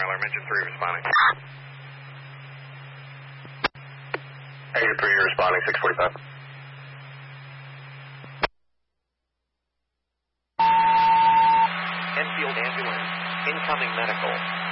alarm. Engine 3 responding. Engine 3, you're responding, 645. Enfield ambulance, incoming medical.